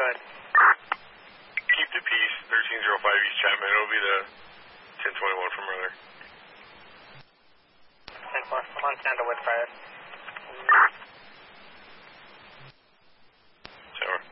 ahead. Keep the peace, 1305 East Chapman. It'll be the 1021 from earlier. 10-4, I'm on stand with fire.